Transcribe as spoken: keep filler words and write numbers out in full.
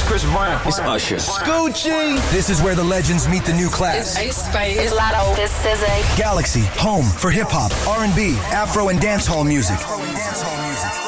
Chris Brown. It's Usher. Scoochie. This is where the legends meet the new class. It's Ace Spade. It's Lotto. This is a Galaxy, home for hip hop, R and B, Afro, and dancehall music.